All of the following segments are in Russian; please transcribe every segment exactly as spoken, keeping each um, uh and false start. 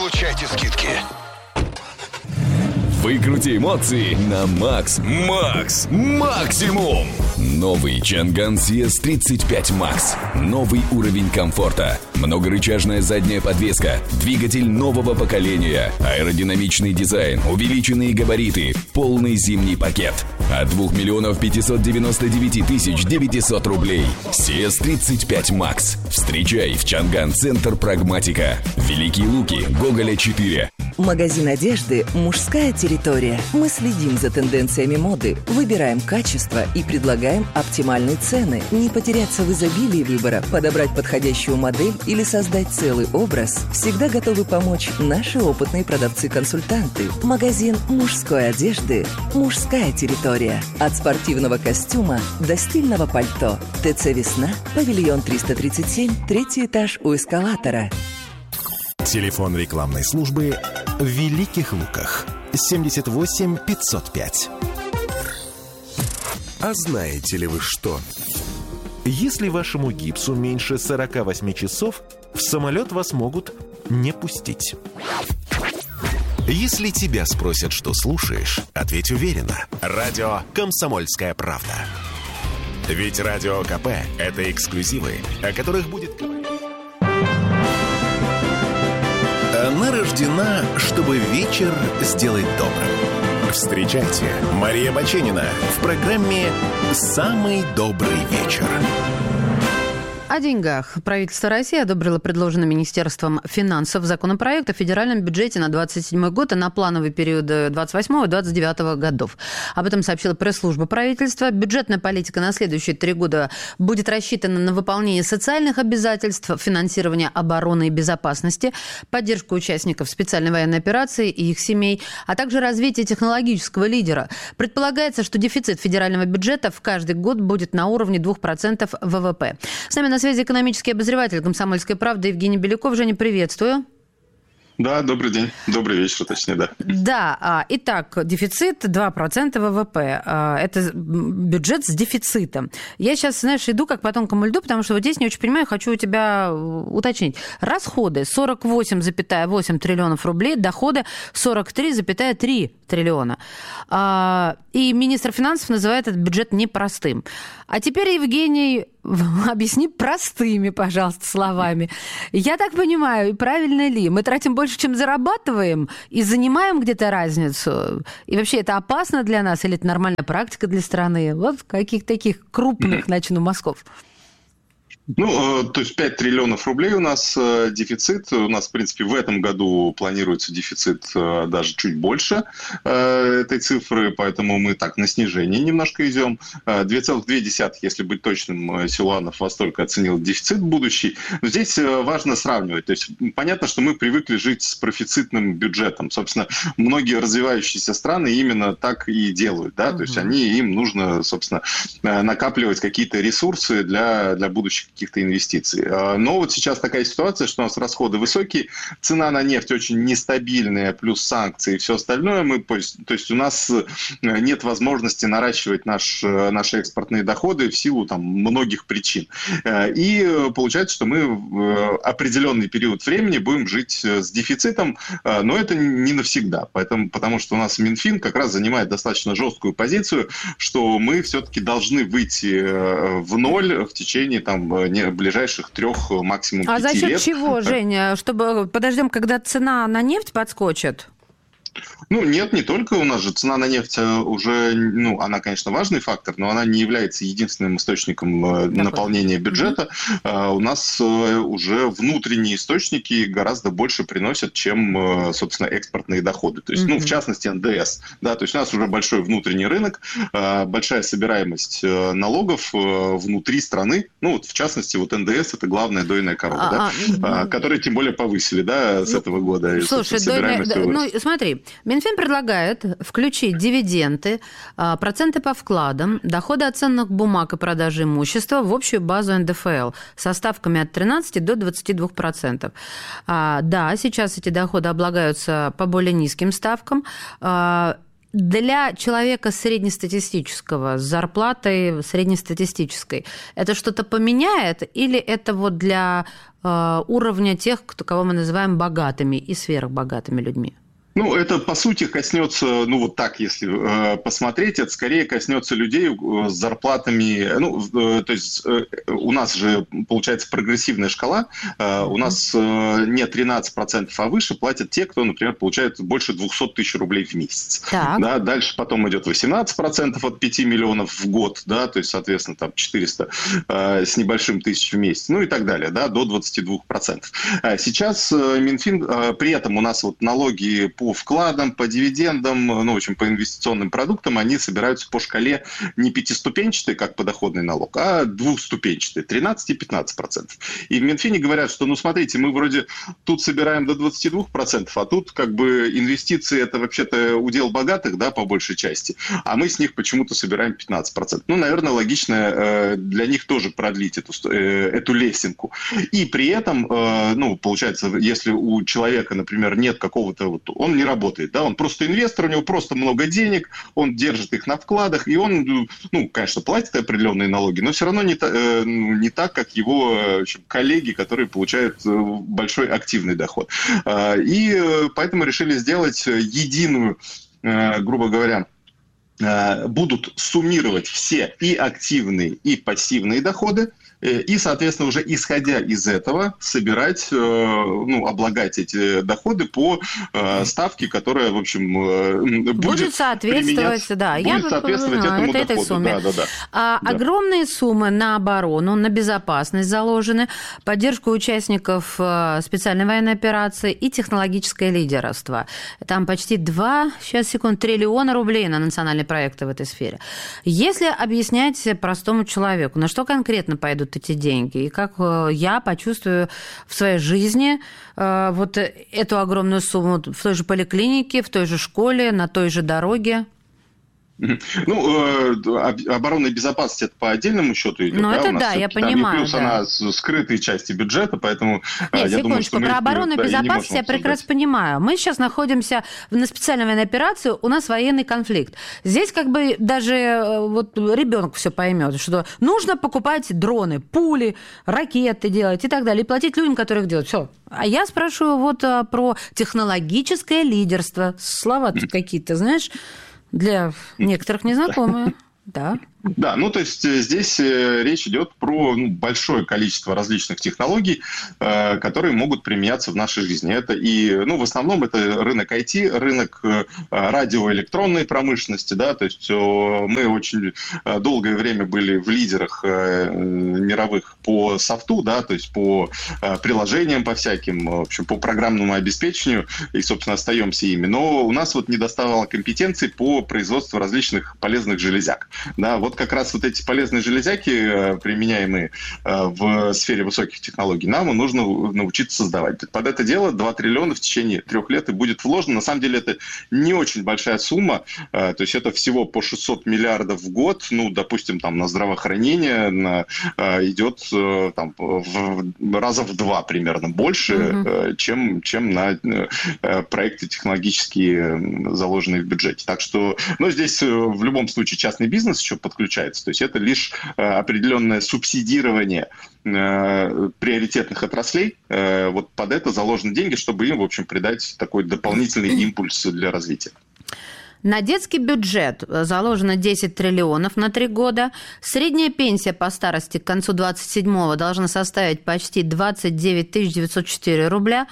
Получайте скидки. Выкрути эмоции на макс. Макс. Максимум. Новый Чанган си эс тридцать пять Макс. Новый уровень комфорта. Многорычажная задняя подвеска. Двигатель нового поколения. Аэродинамичный дизайн. Увеличенные габариты. Полный зимний пакет. От двух миллионов пятьсот девяносто девять тысяч девятьсот рублей. си эс тридцать пять Макс. Встречай в Чанган Центр Прагматика. Великие Луки. Гоголя четыре. Магазин одежды «Мужская территория». Мы следим за тенденциями моды, выбираем качество и предлагаем оптимальные цены. Не потеряться в изобилии выбора, подобрать подходящую модель или создать целый образ. Всегда готовы помочь наши опытные продавцы-консультанты. Магазин мужской одежды «Мужская территория». От спортивного костюма до стильного пальто. ТЦ «Весна», павильон триста тридцать семь, третий этаж у эскалатора. Телефон рекламной службы в Великих Луках. семьдесят восемь пятьсот пять. А знаете ли вы что? Если вашему гипсу меньше сорок восемь часов, в самолет вас могут не пустить. Если тебя спросят, что слушаешь, ответь уверенно. Радио «Комсомольская правда». Ведь Радио КП – это эксклюзивы, о которых будет говорить. Она рождена, чтобы вечер сделать добрым. Встречайте, Мария Баченина в программе «Самый добрый вечер». О деньгах. Правительство России одобрило предложенный Министерством финансов законопроект о федеральном бюджете на двадцать седьмой год и на плановый период двадцать восьмого - двадцать девятого годов. Об этом сообщила пресс-служба правительства. Бюджетная политика на следующие три года будет рассчитана на выполнение социальных обязательств, финансирование обороны и безопасности, поддержку участников специальной военной операции и их семей, а также развитие технологического лидера. Предполагается, что дефицит федерального бюджета в каждый год будет на уровне двух процентов вэ вэ пэ. С нами на связи экономический обозреватель «Комсомольской правды» Евгений Беляков. Женя, приветствую. Да, добрый день. Добрый вечер, точнее, да. Да, итак, дефицит два процента вэ вэ пэ. Это бюджет с дефицитом. Я сейчас, знаешь, иду как по тонкому льду, потому что вот здесь не очень понимаю, хочу у тебя уточнить. Расходы сорок восемь целых восемь десятых триллионов рублей, доходы сорок три целых три триллиона. И министр финансов называет этот бюджет непростым. А теперь, Евгений, объясни простыми, пожалуйста, словами. Я так понимаю, правильно ли? Мы тратим больше, чем зарабатываем, и занимаем где-то разницу? И вообще это опасно для нас или это нормальная практика для страны? Вот каких таких крупных начну мазков. Ну, то есть пять триллионов рублей у нас дефицит. У нас, в принципе, в этом году планируется дефицит даже чуть больше этой цифры, поэтому мы так на снижение немножко идем. две целых две десятых, если быть точным, Силуанов во столько оценил дефицит будущий. Но здесь важно сравнивать. То есть понятно, что мы привыкли жить с профицитным бюджетом. Собственно, многие развивающиеся страны именно так и делают. Да? Uh-huh. То есть они, им нужно, собственно, накапливать какие-то ресурсы для, для будущих каких-то инвестиций. Но вот сейчас такая ситуация, что у нас расходы высокие, цена на нефть очень нестабильная, плюс санкции и все остальное. Мы, то есть у нас нет возможности наращивать наш, наши экспортные доходы в силу там, многих причин. И получается, что мы в определенный период времени будем жить с дефицитом, но это не навсегда. Поэтому, потому что у нас Минфин как раз занимает достаточно жесткую позицию, что мы все-таки должны выйти в ноль в течение там, ближайших трех, максимум пяти лет. А за счет чего, Женя? Чтобы подождем, когда цена на нефть подскочит? Ну, нет, не только. У нас же цена на нефть уже, ну, она, конечно, важный фактор, но она не является единственным источником Такой. наполнения бюджета. Mm-hmm. У нас уже внутренние источники гораздо больше приносят, чем, собственно, экспортные доходы. То есть, mm-hmm. ну, в частности, эн дэ эс. Да, то есть у нас уже большой внутренний рынок, большая собираемость налогов внутри страны. Ну, вот, в частности, вот эн дэ эс – это главная дойная корова, а, да, а, которые тем более повысили, да, с ну, этого года. Слушай, дойная, ну, смотри, Минфин предлагает включить дивиденды, проценты по вкладам, доходы от ценных бумаг и продажи имущества в общую базу эн дэ эф эл со ставками от тринадцати до двадцати двух процентов. Да, сейчас эти доходы облагаются по более низким ставкам. для человека среднестатистического, с зарплатой среднестатистической, это что-то поменяет или это вот для э, уровня тех, кто, кого мы называем богатыми и сверхбогатыми людьми? Ну, это, по сути, коснется, ну, вот так, если э, посмотреть, это скорее коснется людей с зарплатами, ну, э, то есть э, у нас же, получается, прогрессивная шкала, э, у нас э, не тринадцать процентов, а выше платят те, кто, например, получает больше двести тысяч рублей в месяц. Да, дальше потом идет восемнадцать процентов от пяти миллионов в год, да, то есть, соответственно, там четыреста э, с небольшим тысяч в месяц, ну и так далее, да, до двадцати двух процентов. Сейчас э, Минфин, э, при этом у нас вот налоги по вкладам, по дивидендам, ну, в общем, по инвестиционным продуктам, они собираются по шкале не пятиступенчатой, как подоходный налог, а двухступенчатой, тринадцать и пятнадцать процентов. И в Минфине говорят, что, ну, смотрите, мы вроде тут собираем до двадцати двух процентов, а тут как бы инвестиции это вообще-то удел богатых, да, по большей части, а мы с них почему-то собираем пятнадцать процентов. Ну, наверное, логично э, для них тоже продлить эту, э, эту лесенку. И при этом, э, ну, получается, если у человека, например, нет какого-то, вот, он не работает, да, он просто инвестор, у него просто много денег, он держит их на вкладах, и он, ну, конечно, платит определенные налоги, но все равно не, э, не так, как его в общем, коллеги, которые получают большой активный доход. И поэтому решили сделать единую, грубо говоря, будут суммировать все и активные, и пассивные доходы, и, соответственно, уже исходя из этого собирать, ну, облагать эти доходы по ставке, которая, в общем, будет, будет соответствовать, да, будет я соответствовать бы, этому это, доходу. Этой сумме. Да, да, да. А, да. Огромные суммы на оборону, на безопасность заложены, поддержку участников специальной военной операции и технологическое лидерство. Там почти два, сейчас, секунд, триллиона рублей на национальные проекты в этой сфере. Если объяснять простому человеку, на что конкретно пойдут эти деньги, и как я почувствую в своей жизни вот эту огромную сумму в той же поликлинике, в той же школе, на той же дороге. Ну, оборонная безопасность это по отдельному счету идет. Ну, да? это да, я понимаю. Плюс да. она скрытой части бюджета, поэтому Нет, я думаю, секундочку, что мы про оборонную да, безопасность я прекрасно понимаю. Мы сейчас находимся на специальной военной операции, у нас военный конфликт. Здесь как бы даже вот ребенок все поймет, что нужно покупать дроны, пули, ракеты делать и так далее, и платить людям, которые их делают. Все. А я спрашиваю вот про технологическое лидерство. Слова-то какие-то, знаешь, для некоторых незнакомые. Да. Да, ну то есть здесь речь идет про ну, большое количество различных технологий, э, которые могут применяться в нашей жизни. Это и, ну, в основном это рынок ай ти, рынок э, радиоэлектронной промышленности, да, то есть э, мы очень долгое время были в лидерах э, мировых по софту, да, то есть по э, приложениям по всяким, в общем, по программному обеспечению, и, собственно, остаемся ими. Но у нас вот не доставало компетенций по производству различных полезных железяк. Да, вот как раз вот эти полезные железяки, применяемые в сфере высоких технологий, нам нужно научиться создавать. Под это дело два триллиона в течение трех лет и будет вложено. На самом деле это не очень большая сумма, то есть это всего по шестьсот миллиардов в год, ну, допустим, там на здравоохранение на, идет там, в, раза в два примерно больше, mm-hmm. чем, чем на проекты технологические, заложенные в бюджете. Так что, ну, здесь в любом случае частный бизнес еще подключается. То есть это лишь э, определенное субсидирование э, приоритетных отраслей. Э, вот под это заложены деньги, чтобы им, в общем, придать такой дополнительный импульс для развития. На детский бюджет заложено десять триллионов на три года. Средняя пенсия по старости к концу двадцать седьмого должна составить почти двадцать девять тысяч девятьсот четыре рубля.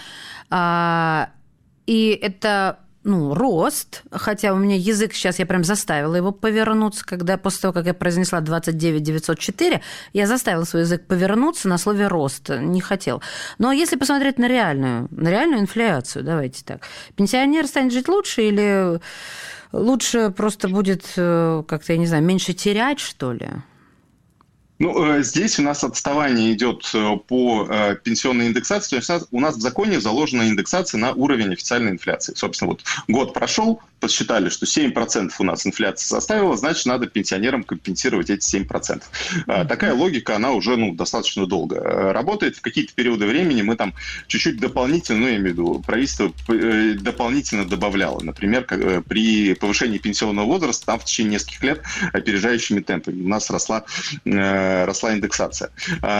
А, и это... Ну, рост, хотя у меня язык сейчас, я прям заставила его повернуться, когда после того, как я произнесла двадцать девять тысяч девятьсот четыре, я заставила свой язык повернуться на слове «рост», не хотел. Но если посмотреть на реальную, на реальную инфляцию, давайте так, пенсионер станет жить лучше или лучше просто будет как-то, я не знаю, меньше терять, что ли? Ну, здесь у нас отставание идет по пенсионной индексации. То есть у нас в законе заложена индексация на уровень официальной инфляции. Собственно, вот год прошел, подсчитали, что семь процентов у нас инфляция составила, значит, надо пенсионерам компенсировать эти семь процентов. Такая логика, она уже ну, достаточно долго работает. В какие-то периоды времени мы там чуть-чуть дополнительно, ну, я имею в виду, правительство дополнительно добавляло. Например, при повышении пенсионного возраста там в течение нескольких лет опережающими темпами у нас росла росла индексация.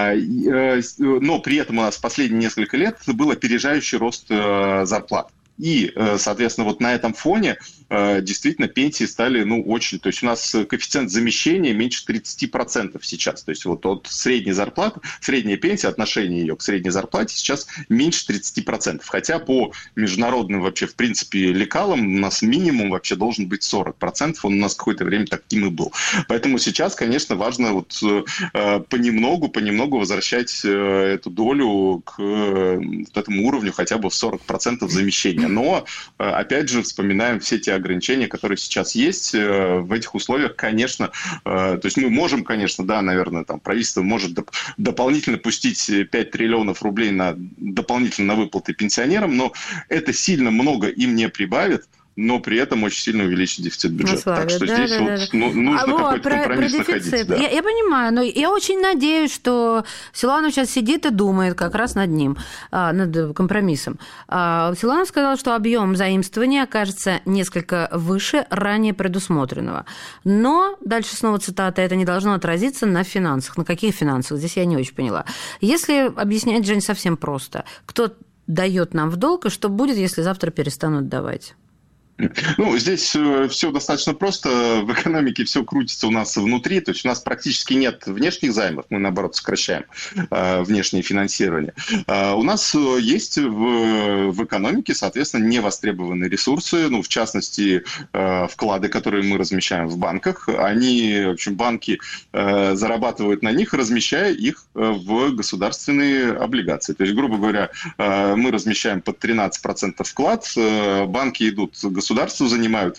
Но при этом у нас в последние несколько лет был опережающий рост зарплат. И, соответственно, вот на этом фоне действительно пенсии стали, ну, очень... То есть у нас коэффициент замещения меньше тридцать процентов сейчас. То есть вот от средней зарплаты, средняя пенсия, отношение ее к средней зарплате сейчас меньше тридцать процентов. Хотя по международным вообще, в принципе, лекалам у нас минимум вообще должен быть сорок процентов. Он у нас какое-то время таким и был. Поэтому сейчас, конечно, важно вот понемногу, понемногу возвращать эту долю к вот этому уровню хотя бы в сорок процентов замещения. Но, опять же, вспоминаем все те ограничения, которые сейчас есть. В этих условиях, конечно, то есть мы можем, конечно, да, наверное, там правительство может доп- дополнительно пустить пять триллионов рублей на дополнительно на выплаты пенсионерам, но это сильно много им не прибавит, но при этом очень сильно увеличить дефицит бюджета. Славе, так что да, здесь да, вот, да. Ну, нужно а какой-то про, компромисс про находить. Да. Я, я понимаю, но я очень надеюсь, что Силуанов сейчас сидит и думает как раз над ним, над компромиссом. Силуанов сказал, что объем заимствования окажется несколько выше ранее предусмотренного. Но, дальше снова цитата, это не должно отразиться на финансах. На каких финансах? Здесь я не очень поняла. Если объяснять, Жень, совсем просто. Кто дает нам в долг, и что будет, если завтра перестанут давать? Ну, здесь все достаточно просто. В экономике все крутится у нас внутри. То есть у нас практически нет внешних займов. Мы, наоборот, сокращаем э, внешнее финансирование. Э, у нас есть в, в экономике, соответственно, невостребованные ресурсы. Ну, в частности, э, вклады, которые мы размещаем в банках. Они, в общем, банки э, зарабатывают на них, размещая их в государственные облигации. То есть, грубо говоря, э, мы размещаем под тринадцать процентов вклад. Э, банки идут к государству, государству занимают,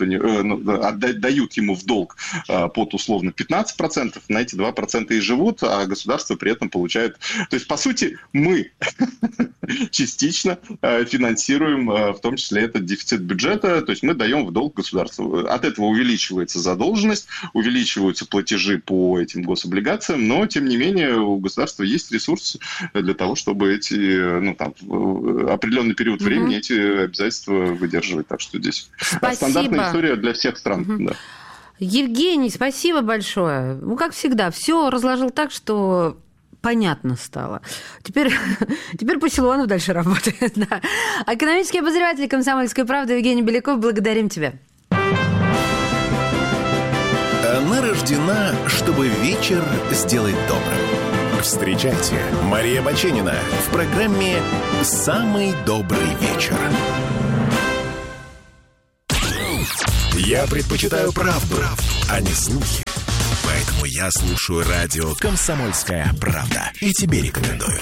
отдают ему в долг под условно пятнадцать процентов, на эти два процента и живут, а государство при этом получает... То есть, по сути, мы частично финансируем в том числе этот дефицит бюджета, то есть мы даем в долг государству. От этого увеличивается задолженность, увеличиваются платежи по этим гособлигациям, но, тем не менее, у государства есть ресурсы для того, чтобы эти, ну, там, в определенный период времени mm-hmm. эти обязательства выдерживать. Так что здесь... Спасибо. Стандартная история для всех стран. Угу. Да. Евгений, спасибо большое. Ну, как всегда, все разложил так, что понятно стало. Теперь, теперь пусть Силуанов дальше работает. Да. Экономический обозреватель «Комсомольской правды» Евгений Беляков, благодарим тебя. Она рождена, чтобы вечер сделать добрым. Встречайте, Мария Баченина в программе «Самый добрый вечер». Я предпочитаю правду, а не слухи. Поэтому я слушаю радио «Комсомольская правда». И тебе рекомендую.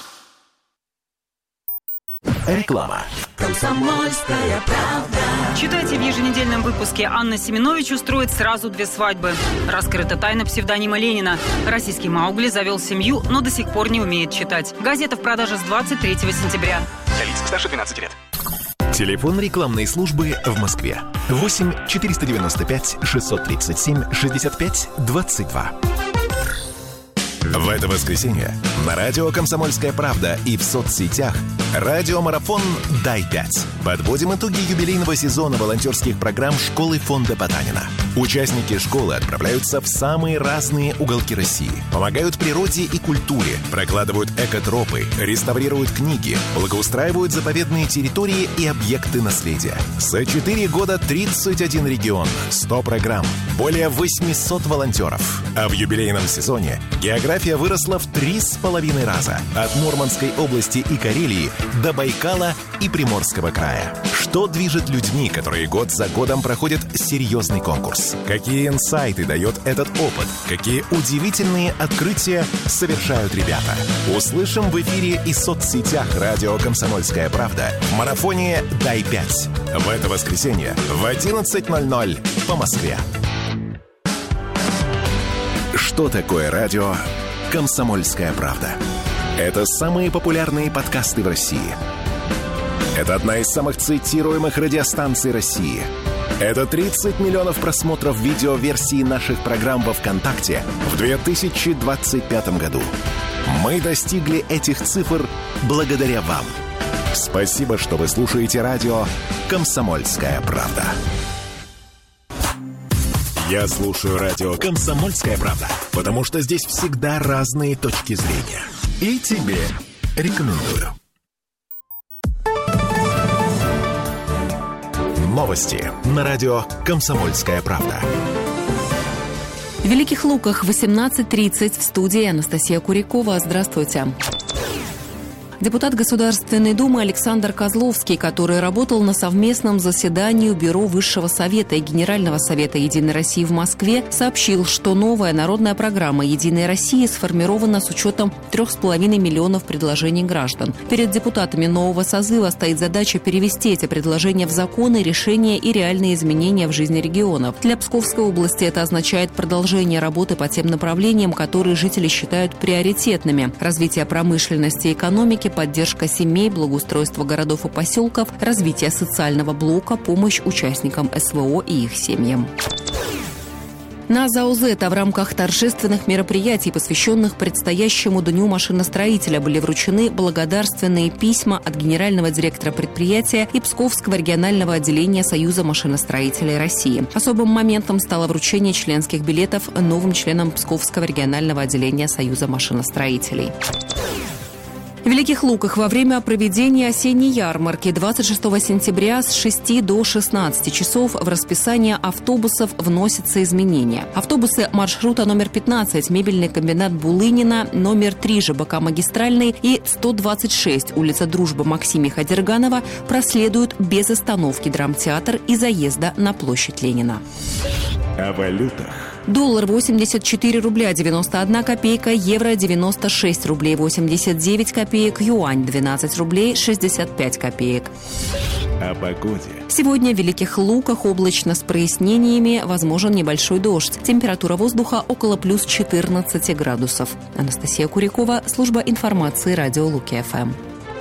Реклама. «Комсомольская правда». Читайте в еженедельном выпуске. Анна Семенович устроит сразу две свадьбы. Раскрыта тайна псевдонима Ленина. Российский Маугли завел семью, но до сих пор не умеет читать. Газета в продаже с двадцать третьего сентября. Для лиц старше двенадцати лет. Телефон рекламной службы в Москве. восемь четыреста девяносто пять шестьсот тридцать семь шестьдесят пять двадцать два. В это воскресенье на радио «Комсомольская правда» и в соцсетях радиомарафон «Дай пять». Подводим итоги юбилейного сезона волонтерских программ школы фонда Потанина. Участники школы отправляются в самые разные уголки России, помогают природе и культуре, прокладывают экотропы, реставрируют книги, благоустраивают заповедные территории и объекты наследия. За четыре года тридцать один регион, сто программ, более восемьсот волонтеров. А в юбилейном сезоне география выросла в три с половиной раза. От Мурманской области и Карелии до Байкала и Приморского края. Что движет людьми, которые год за годом проходят серьезный конкурс? Какие инсайты дает этот опыт? Какие удивительные открытия совершают ребята? Услышим в эфире и соцсетях радио «Комсомольская правда» в марафоне «Дай пять». В это воскресенье в одиннадцать ноль ноль по Москве. Что такое радио «Комсомольская правда». Это самые популярные подкасты в России. Это одна из самых цитируемых радиостанций России. Это тридцать миллионов просмотров видеоверсии наших программ во ВКонтакте в две тысячи двадцать пятом году. Мы достигли этих цифр благодаря вам. Спасибо, что вы слушаете радио «Комсомольская правда». Я слушаю радио «Комсомольская правда», потому что здесь всегда разные точки зрения. И тебе рекомендую. Новости на радио «Комсомольская правда». В Великих Луках восемнадцать тридцать в студии Анастасия Курякова. Здравствуйте. Депутат Государственной Думы Александр Козловский, который работал на совместном заседании Бюро Высшего Совета и Генерального Совета «Единой России» в Москве, сообщил, что новая народная программа «Единой России» сформирована с учетом трех с половиной миллионов предложений граждан. Перед депутатами нового созыва стоит задача перевести эти предложения в законы, решения и реальные изменения в жизни регионов. Для Псковской области это означает продолжение работы по тем направлениям, которые жители считают приоритетными: развитие промышленности и экономики, поддержка семей, благоустройство городов и поселков, развитие социального блока, помощь участникам СВО и их семьям. На ЗАОЗЭТа в рамках торжественных мероприятий, посвященных предстоящему Дню машиностроителя, были вручены благодарственные письма от генерального директора предприятия и Псковского регионального отделения Союза машиностроителей России. Особым моментом стало вручение членских билетов новым членам Псковского регионального отделения Союза машиностроителей. В Великих Луках во время проведения осенней ярмарки двадцать шестого сентября с шести до шестнадцати часов в расписание автобусов вносятся изменения. Автобусы маршрута номер пятнадцать, мебельный комбинат Булынина, номер три ЖБК Магистральный и сто двадцать шесть, улица Дружбы Максиме Ходерганова, проследуют без остановки драмтеатр и заезда на площадь Ленина. О валютах. Доллар восемьдесят четыре рубля девяносто одна копейка, евро девяносто шесть рублей восемьдесят девять копеек, юань двенадцать рублей шестьдесят пять копеек. О погоде. Сегодня в Великих Луках облачно с прояснениями, возможен небольшой дождь. Температура воздуха около плюс четырнадцати градусов. Анастасия Курякова, служба информации радио Луки-ФМ.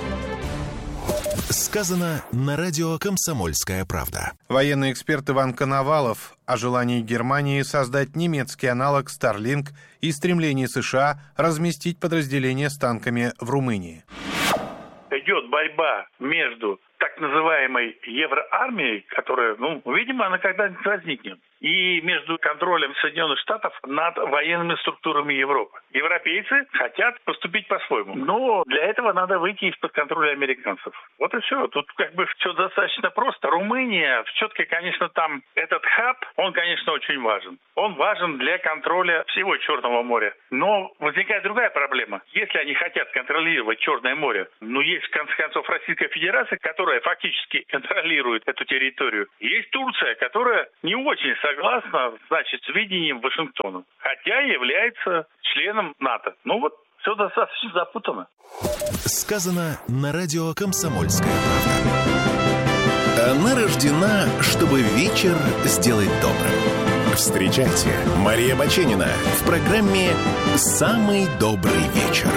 Сказано на радио «Комсомольская правда». Военный эксперт Иван Коновалов о желании Германии создать немецкий аналог Starlink и стремлении США разместить подразделения с танками в Румынии. Идет борьба между так называемой евроармией, которая, ну, видимо, она когда-нибудь возникнет, и между контролем Соединенных Штатов над военными структурами Европы. Европейцы хотят поступить по-своему, но для этого надо выйти из-под контроля американцев. Вот и все. Тут как бы все достаточно просто. Румыния, все-таки, конечно, там этот хаб, он, конечно, очень важен. Он важен для контроля всего Черного моря. Но возникает другая проблема. Если они хотят контролировать Черное море, ну, есть, в конце концов, Российская Федерация, которая фактически контролирует эту территорию. Есть Турция, которая не очень согласна, значит, с видением Вашингтона, хотя является членом НАТО. Ну вот, все достаточно запутанно. Сказано на радио «Комсомольская правда». Она рождена, чтобы вечер сделать добрым. Встречайте, Мария Баченина в программе «Самый добрый вечер».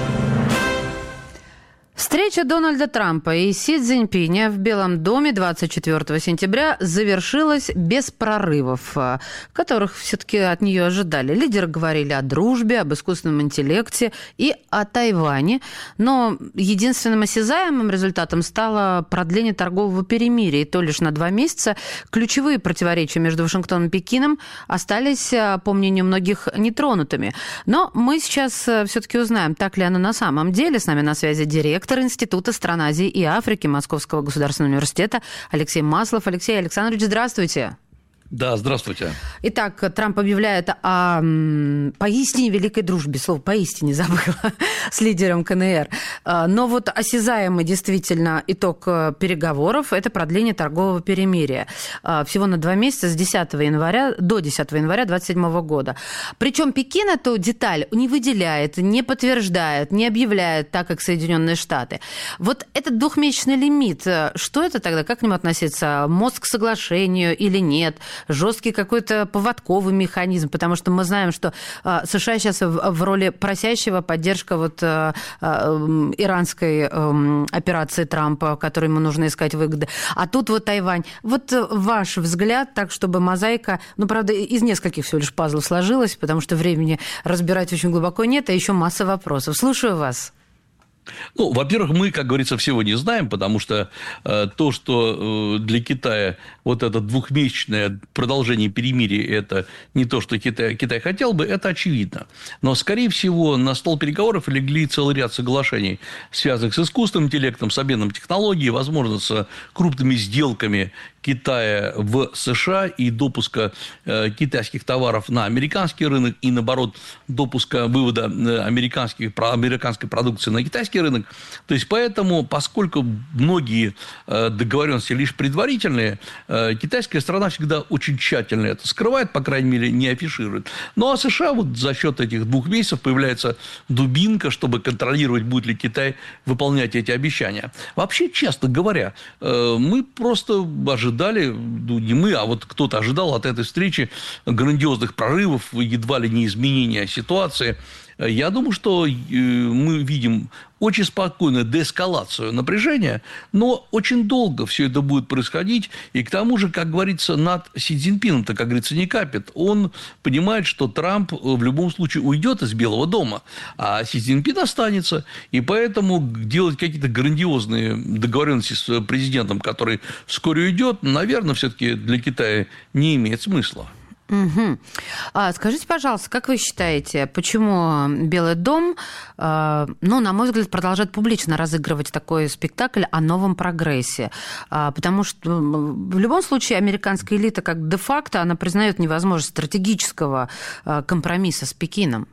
Встреча Дональда Трампа и Си Цзиньпиня в Белом доме двадцать четвёртого сентября завершилась без прорывов, которых все-таки от нее ожидали. Лидеры говорили о дружбе, об искусственном интеллекте и о Тайване. Но единственным осязаемым результатом стало продление торгового перемирия, и то лишь на два месяца. Ключевые противоречия между Вашингтоном и Пекином остались, по мнению многих, нетронутыми. Но мы сейчас все-таки узнаем, так ли оно на самом деле. С нами на связи директор Института стран Азии и Африки Московского государственного университета Алексей Маслов. Алексей Александрович, здравствуйте. Да, здравствуйте. Итак, Трамп объявляет о м, поистине великой дружбе, слово «поистине» забыла, с лидером КНР. Но вот осязаемый действительно итог переговоров – это продление торгового перемирия. Всего на два месяца, с десятого января до десятого января двадцать седьмого года. Причем Пекин эту деталь не выделяет, не подтверждает, не объявляет, так как Соединенные Штаты. Вот этот двухмесячный лимит, что это тогда, как к нему относиться? Мост к соглашению или нет? жесткий какой-то поводковый механизм, потому что мы знаем, что США сейчас в роли просящего поддержка вот иранской операции Трампа, которой ему нужно искать выгоды. А тут вот Тайвань. Вот ваш взгляд, так, чтобы мозаика, ну, правда, из нескольких всего лишь пазлов сложилась, потому что времени разбирать очень глубоко нет, а еще масса вопросов. Слушаю вас. Ну, во-первых, мы, как говорится, всего не знаем, потому что э, то, что э, для Китая вот это двухмесячное продолжение перемирия, это не то, что Китай, Китай хотел бы, это очевидно. Но, скорее всего, на стол переговоров легли целый ряд соглашений, связанных с искусственным интеллектом, с обменом технологий, возможно, с крупными сделками Китая в США и допуска э, китайских товаров на американский рынок и, наоборот, допуска вывода американских, американской продукции на китайский рынок. То есть, поэтому, поскольку многие э, договоренности лишь предварительные, э, китайская сторона всегда очень тщательно это скрывает, по крайней мере, не афиширует. Ну, а США вот за счет этих двух месяцев появляется дубинка, чтобы контролировать, будет ли Китай выполнять эти обещания. Вообще, честно говоря, э, мы просто ожидаем ожидали, ну, не мы, а вот кто-то ожидал от этой встречи грандиозных прорывов, едва ли не изменения ситуации. Я думаю, что мы видим очень спокойную деэскалацию напряжения, но очень долго все это будет происходить. И к тому же, как говорится, над Си Цзиньпином-то, как говорится, не капит. Он понимает, что Трамп в любом случае уйдет из Белого дома, а Си Цзиньпин останется. И поэтому делать какие-то грандиозные договоренности с президентом, который вскоре уйдет, наверное, все-таки для Китая не имеет смысла. Угу. А, скажите, пожалуйста, как вы считаете, почему Белый дом, э, ну, на мой взгляд, продолжает публично разыгрывать такой спектакль о новом прогрессе? А, потому что в любом случае американская элита как де-факто, она признает невозможность стратегического э, компромисса с Пекином.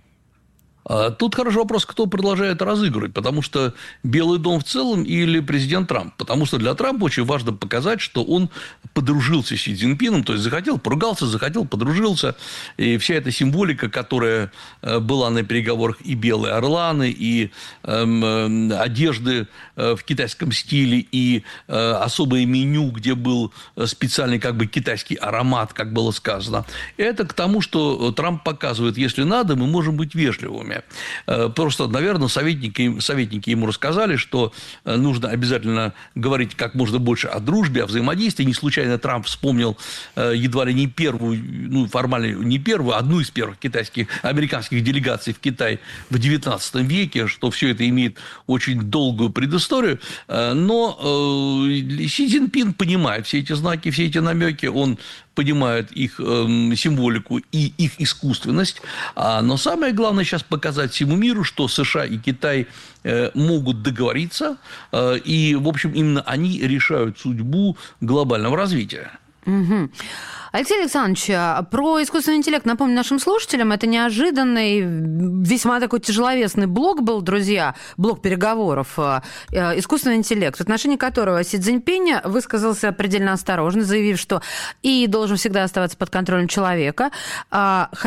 Тут хороший вопрос, кто продолжает разыгрывать, потому что Белый дом в целом или президент Трамп. Потому что для Трампа очень важно показать, что он подружился с Си Цзиньпином, то есть захотел, поругался, захотел, подружился. И вся эта символика, которая была на переговорах, и белые орланы, и э, одежды в китайском стиле, и э, особое меню, где был специальный как бы китайский аромат, как было сказано, это к тому, что Трамп показывает, если надо, мы можем быть вежливыми. Просто, наверное, советники, советники ему рассказали, что нужно обязательно говорить как можно больше о дружбе, о взаимодействии. Не случайно Трамп вспомнил едва ли не первую, ну, формально не первую, одну из первых китайских, американских делегаций в Китай в девятнадцатом веке, что все это имеет очень долгую предысторию. Но Си Цзиньпин понимает все эти знаки, все эти намеки, он понимает их э, символику и их искусственность. А, но самое главное сейчас показать всему миру, что США и Китай э, могут договориться, э, и, в общем, именно они решают судьбу глобального развития. Угу. Алексей Александрович, про искусственный интеллект напомню нашим слушателям, это неожиданный, весьма такой тяжеловесный блок был, друзья, блок переговоров. Искусственный интеллект, в отношении которого Си Цзиньпинь высказался предельно осторожно, заявив, что и должен всегда оставаться под контролем человека,